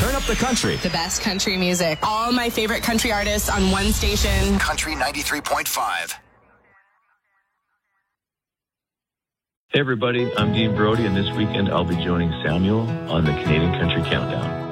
Turn up the country. The best country music. All my favorite country artists on one station. Country 93.5. Hey everybody, I'm Dean Brody, and this weekend I'll be joining Samuel on the Canadian Country Countdown.